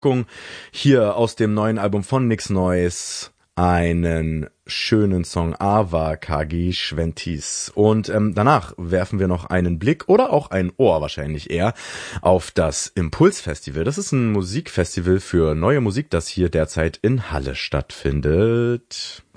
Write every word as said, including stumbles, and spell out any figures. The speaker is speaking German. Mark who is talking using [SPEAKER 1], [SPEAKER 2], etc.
[SPEAKER 1] Hier aus dem neuen Album von Nix Neues einen schönen Song Ava Kagi Schwentis. Und ähm, danach werfen wir noch einen Blick oder auch ein Ohr wahrscheinlich eher auf das Impulsfestival. Das ist ein Musikfestival für neue Musik, das hier derzeit in Halle stattfindet.